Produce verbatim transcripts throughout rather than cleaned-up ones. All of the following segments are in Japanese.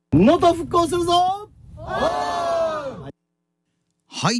能登復興するぞ。 はい、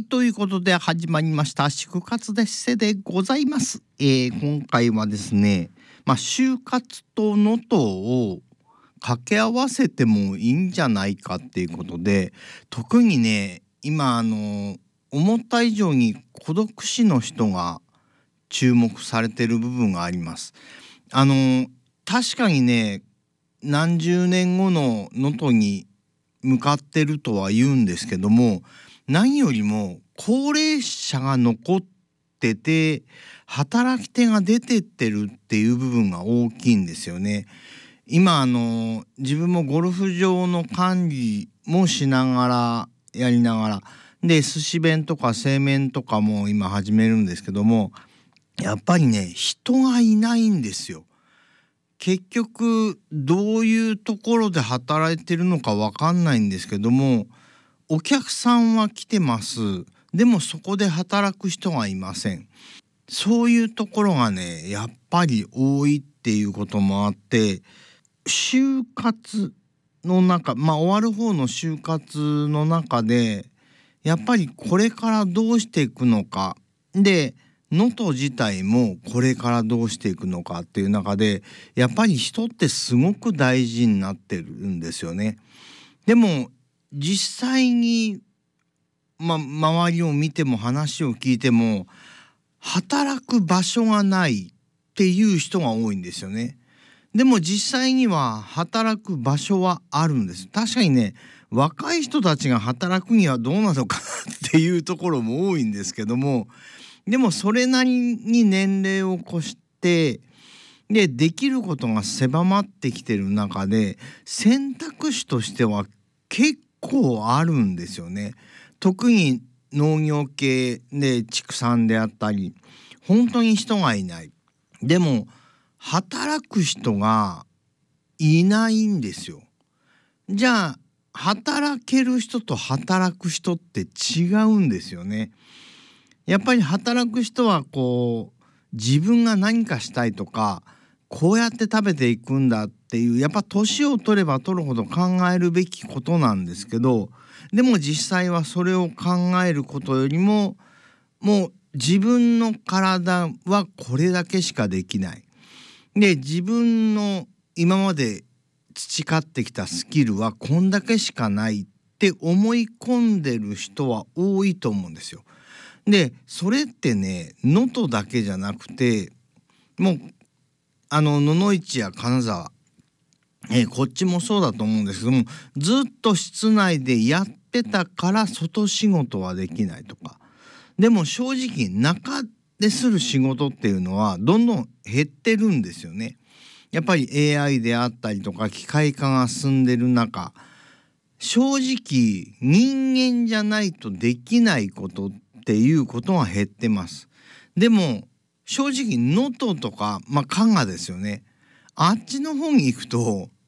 ということで始まりました祝活デッセでございます。えー、今回はですね、まあ、就活と能登を掛け合わせてもいいんじゃないかっていうことで、特にね今あの思った以上に孤独死の人が注目されてる部分があります。あの確かにね何十年後の能登に向かってるとは言うんですけども、何よりも高齢者が残ってて働き手が出てってるっていう部分が大きいんですよね。今あの自分もゴルフ場の管理もしながらやりながらで寿司弁とか製麺とかも今始めるんですけども、やっぱりね人がいないんですよ。結局どういうところで働いてるのかわかんないんですけども、お客さんは来てます。でもそこで働く人がいません。そういうところがねやっぱり多いっていうこともあって、就活の中まあ終わる方の就活の中でやっぱりこれからどうしていくのかで、能登自体もこれからどうしていくのかっていう中でやっぱり人ってすごく大事になってるんですよね。でも実際に、ま、周りを見ても話を聞いても働く場所がないっていう人が多いんですよね。でも実際には働く場所はあるんです。確かにね若い人たちが働くにはどうなのかなっていうところも多いんですけども、でもそれなりに年齢を越してでできることが狭まってきてる中で選択肢としては結構あるんですよね。特に農業系で畜産であったり本当に人がいない。でも働く人がいないんですよ。じゃあ働ける人と働く人って違うんですよね。やっぱり働く人はこう自分が何かしたいとかこうやって食べていくんだっていうやっぱ年を取れば取るほど考えるべきことなんですけど、でも実際はそれを考えることよりももう自分の体はこれだけしかできない。で自分の今まで培ってきたスキルはこんだけしかないって思い込んでる人は多いと思うんですよ。でそれってね能登だけじゃなくてもうあの野々市や金沢、えーこっちもそうだと思うんですけども、ずっと室内でやってたから外仕事はできないとか、でも正直中でする仕事っていうのはどんどん減ってるんですよね。やっぱり エーアイ であったりとか機械化が進んでる中、正直人間じゃないとできないことっていうことが減ってます。でも正直能登とかまあ加賀ですよね。あっちの方に行くと